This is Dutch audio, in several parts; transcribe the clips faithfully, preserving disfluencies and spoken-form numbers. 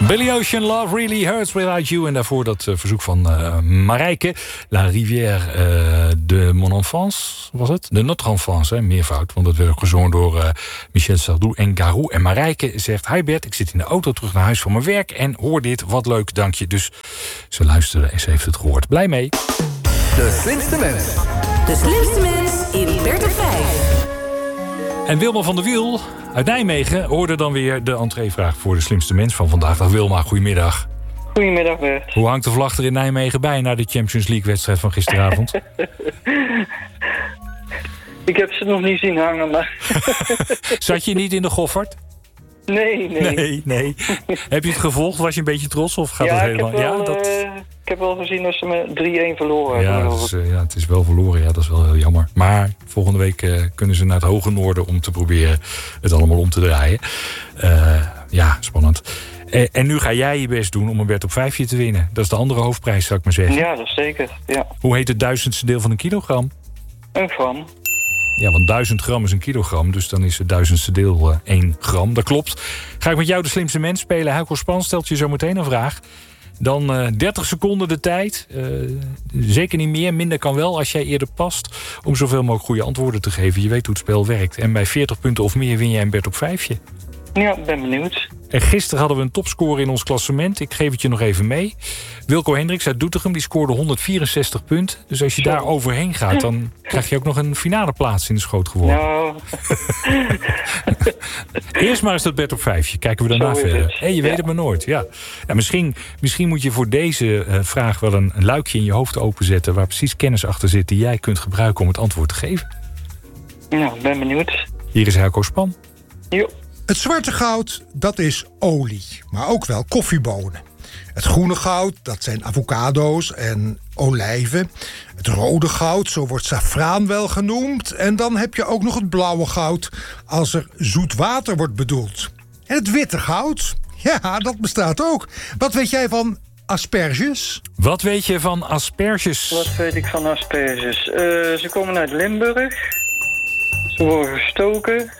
Billy Ocean, Love Really Hurts Without You. En daarvoor dat uh, verzoek van uh, Marijke. La Rivière uh, de Mon Enfance, was het? De Notre Enfance, hè? Meervoud. Want dat werd ook gezongen door uh, Michel Sardou en Garou. En Marijke zegt, hi Bert, ik zit in de auto terug naar huis van mijn werk. En hoor dit, wat leuk, dank je. Dus ze luisterde en ze heeft het gehoord. Blij mee. De slimste mens. De slimste mens in Bert op vijf. En Wilma van der Wiel uit Nijmegen hoorde dan weer de entreevraag voor de slimste mens van vandaag. Dag Wilma, goedemiddag. Goedemiddag Bert. Hoe hangt de vlag er in Nijmegen bij na de Champions League-wedstrijd van gisteravond? Ik heb ze nog niet zien hangen, maar... Zat je niet in de Goffert? Nee, nee. Nee, nee. Heb je het gevolgd? Was je een beetje trots? Of gaat ja, het helemaal... ik heb wel, ja, dat... uh, ik heb wel gezien dat ze met drie-een verloren ja, hebben. het is, uh, ja, het is wel verloren. Ja, dat is wel heel jammer. Maar volgende week uh, kunnen ze naar het hoge noorden om te proberen het allemaal om te draaien. Uh, ja, spannend. Uh, en nu ga jij je best doen om een Bert op vijfje te winnen. Dat is de andere hoofdprijs, zou ik maar zeggen. Ja, dat is zeker. Ja. Hoe heet het duizendste deel van een kilogram? Een gram. Ja, want duizend gram is een kilogram. Dus dan is het duizendste deel uh, één gram. Dat klopt. Ga ik met jou de slimste mens spelen. Hugo Span stelt je zo meteen een vraag. Dan uh, dertig seconden de tijd. Uh, zeker niet meer. Minder kan wel als jij eerder past. Om zoveel mogelijk goede antwoorden te geven. Je weet hoe het spel werkt. En bij veertig punten of meer win jij een Bert op vijfje. Ja, ben benieuwd. En gisteren hadden we een topscorer in ons klassement. Ik geef het je nog even mee. Wilco Hendricks uit Doetinchem, die scoorde honderdvierenzestig punten. Dus als je daar overheen gaat, dan krijg je ook nog een finale plaats in de schoot geworden. Nou. Eerst maar eens dat Bert op vijfje. Kijken we daarna verder. Hé, je weet ja. het maar nooit. Ja. Ja, misschien, misschien moet je voor deze uh, vraag wel een, een luikje in je hoofd openzetten waar precies kennis achter zit die jij kunt gebruiken om het antwoord te geven. Nou, ben benieuwd. Hier is Helco Span. Jo. Het zwarte goud, dat is olie, maar ook wel koffiebonen. Het groene goud, dat zijn avocado's en olijven. Het rode goud, zo wordt saffraan wel genoemd. En dan heb je ook nog het blauwe goud, als er zoet water wordt bedoeld. En het witte goud, ja, dat bestaat ook. Wat weet jij van asperges? Wat weet je van asperges? Wat weet ik van asperges? Uh, ze komen uit Limburg. Ze worden gestoken.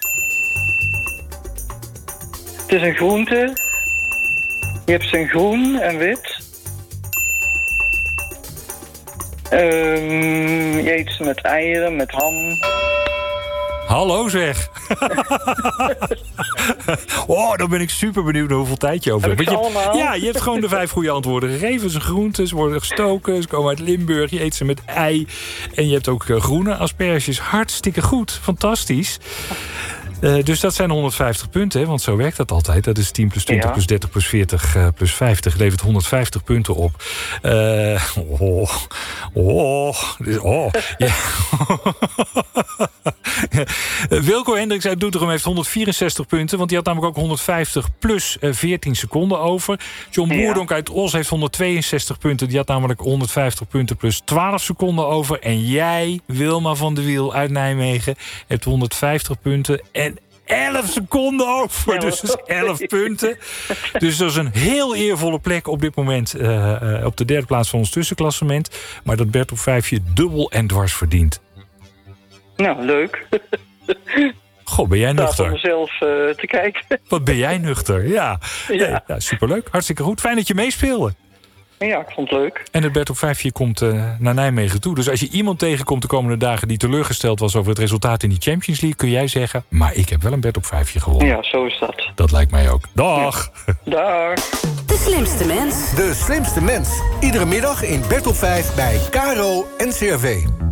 Het is een groente. Je hebt ze in groen en wit. Um, je eet ze met eieren, met ham. Hallo zeg. Oh, dan ben ik super benieuwd naar hoeveel tijd je over hebt. Heb ik ze allemaal? Ja, je hebt gewoon de vijf goede antwoorden gegeven. Ze groenten, ze worden gestoken, ze komen uit Limburg. Je eet ze met ei. En je hebt ook groene asperges. Hartstikke goed, fantastisch. Uh, dus dat zijn honderdvijftig punten, hè? Want zo werkt dat altijd. Dat is tien plus twintig ja. plus dertig plus veertig uh, plus vijftig. Levert honderdvijftig punten op. Uh, oh, oh, oh. Ja. Wilco Hendricks uit Doetinchem heeft honderdvierenzestig punten. Want die had namelijk ook honderdvijftig plus veertien seconden over. John Boerdonk ja. uit Os heeft honderdtweeënzestig punten. Die had namelijk honderdvijftig punten plus twaalf seconden over. En jij, Wilma van der Wiel uit Nijmegen, hebt honderdvijftig punten en elf seconden over. Ja, dus dat is elf punten. Dus dat is een heel eervolle plek op dit moment. Uh, uh, op de derde plaats van ons tussenklassement. Maar dat Bert op vijfje dubbel en dwars verdient. Nou, leuk. Goh, ben jij nuchter? Om mezelf uh, te kijken. Wat ben jij nuchter? Ja, ja. Hey, ja, superleuk. Hartstikke goed. Fijn dat je meespeelde. Ja, ik vond het leuk. En het Bert op vijfje komt uh, naar Nijmegen toe. Dus als je iemand tegenkomt de komende dagen die teleurgesteld was over het resultaat in die Champions League, kun jij zeggen, maar ik heb wel een Bert op vijfje gewonnen. Ja, zo is dat. Dat lijkt mij ook. Dag! Ja. Dag! De slimste mens. De slimste mens. Iedere middag in Bert op vijf bij K R O N C R V.